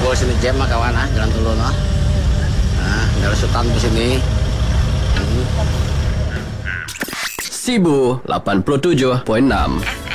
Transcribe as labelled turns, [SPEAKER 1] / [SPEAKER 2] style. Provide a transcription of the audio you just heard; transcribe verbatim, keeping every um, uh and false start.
[SPEAKER 1] Gol sini jam mah kawan ah, jalan dulu noh. Nah, dari Sultan di sini. Hmm.
[SPEAKER 2] Sibu delapan puluh tujuh koma enam.